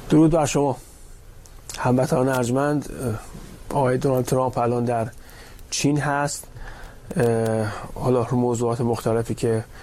درود بر شما هموطنان ارجمند. آقای دونالد ترامپ الان در چین هست. حالا موضوعات مختلفی که